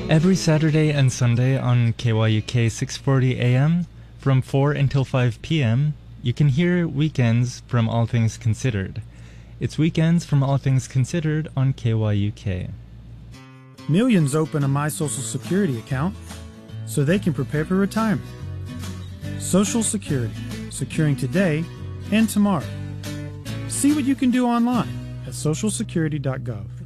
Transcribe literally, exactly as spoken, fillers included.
Every Saturday and Sunday on K Y U K six forty A M from four until five P M, you can hear Weekends from All Things Considered. It's Weekends from All Things Considered on K Y U K. Millions open a My Social Security account so they can prepare for retirement. Social Security, securing today and tomorrow. See what you can do online at social security dot gov.